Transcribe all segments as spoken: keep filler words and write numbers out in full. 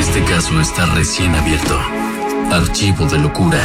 Este caso está recién abierto. Archivo de locura.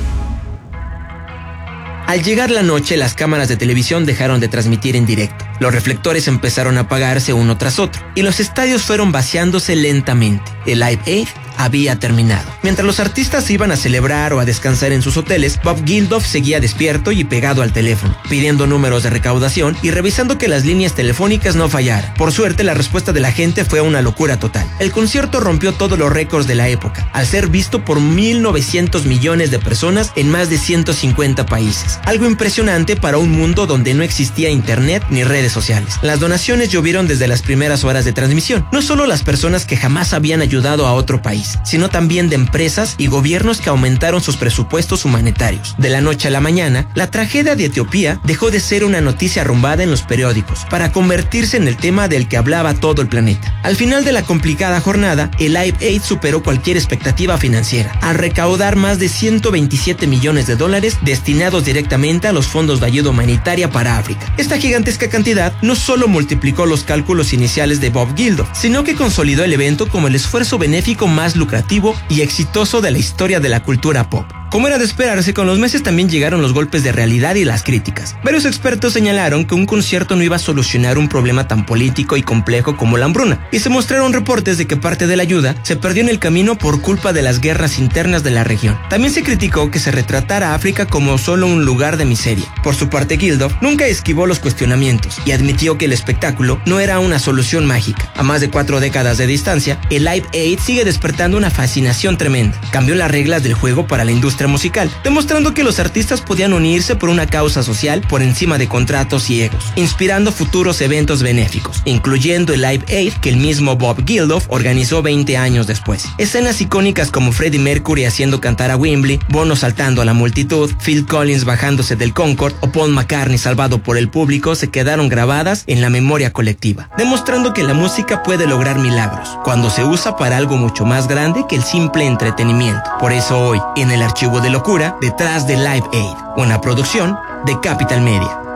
Al llegar la noche, las cámaras de televisión dejaron de transmitir en directo. Los reflectores empezaron a apagarse uno tras otro, y los estadios fueron vaciándose lentamente. El Live Aid había terminado. Mientras los artistas iban a celebrar o a descansar en sus hoteles, Bob Geldof seguía despierto y pegado al teléfono, pidiendo números de recaudación y revisando que las líneas telefónicas no fallaran. Por suerte, la respuesta de la gente fue una locura total. El concierto rompió todos los récords de la época, al ser visto por mil novecientos millones de personas en más de ciento cincuenta países. Algo impresionante para un mundo donde no existía internet ni redes sociales. Las donaciones llovieron desde las primeras horas de transmisión. No solo las personas que jamás habían ayudado a otro país, sino también de empresas y gobiernos que aumentaron sus presupuestos humanitarios. De la noche a la mañana, la tragedia de Etiopía dejó de ser una noticia arrumbada en los periódicos para convertirse en el tema del que hablaba todo el planeta. Al final de la complicada jornada, el Live Aid superó cualquier expectativa financiera, al recaudar más de ciento veintisiete millones de dólares destinados directamente a los fondos de ayuda humanitaria para África. Esta gigantesca cantidad no solo multiplicó los cálculos iniciales de Bob Geldof, sino que consolidó el evento como el esfuerzo benéfico más lucrativo y exitoso de la historia de la cultura pop. Como era de esperarse, con los meses también llegaron los golpes de realidad y las críticas. Varios expertos señalaron que un concierto no iba a solucionar un problema tan político y complejo como la hambruna, y se mostraron reportes de que parte de la ayuda se perdió en el camino por culpa de las guerras internas de la región. También se criticó que se retratara a África como solo un lugar de miseria. Por su parte, Geldof nunca esquivó los cuestionamientos y admitió que el espectáculo no era una solución mágica. A más de cuatro décadas de distancia, el Live Aid sigue despertando una fascinación tremenda. Cambió las reglas del juego para la industria musical, demostrando que los artistas podían unirse por una causa social por encima de contratos y egos, inspirando futuros eventos benéficos, incluyendo el Live Aid que el mismo Bob Geldof organizó veinte años después. Escenas icónicas como Freddie Mercury haciendo cantar a Wembley, Bono saltando a la multitud, Phil Collins bajándose del Concorde o Paul McCartney salvado por el público se quedaron grabadas en la memoria colectiva, demostrando que la música puede lograr milagros cuando se usa para algo mucho más grande que el simple entretenimiento. Por eso hoy, en el Archivo de Locura, detrás de Live Aid, una producción de Capital Media.